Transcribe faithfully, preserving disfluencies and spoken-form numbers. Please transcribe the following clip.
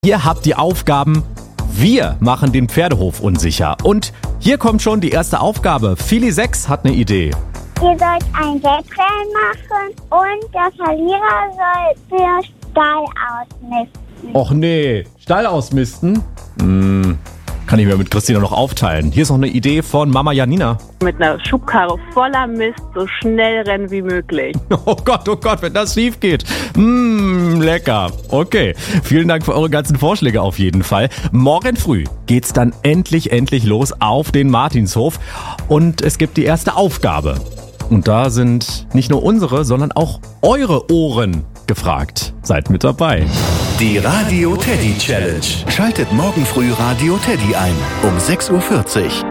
Ihr habt die Aufgaben, wir machen den Pferdehof unsicher. Und hier kommt schon die erste Aufgabe. Fili sechs hat eine Idee. Ihr sollt ein Wettrennen machen und der Verlierer soll für Stall ausmisten. Och nee, Stall ausmisten? Hm, kann ich mir mit Christina noch aufteilen. Hier ist noch eine Idee von Mama Janina. Mit einer Schubkarre voller Mist so schnell rennen wie möglich. Oh Gott, oh Gott, wenn das schief geht. Mmh, lecker. Okay, vielen Dank für eure ganzen Vorschläge auf jeden Fall. Morgen früh geht's dann endlich, endlich los auf den Martinshof. Und es gibt die erste Aufgabe. Und da sind nicht nur unsere, sondern auch eure Ohren gefragt. Seid mit dabei. Die Radio Teddy Challenge. Schaltet morgen früh Radio Teddy ein um sechs Uhr vierzig.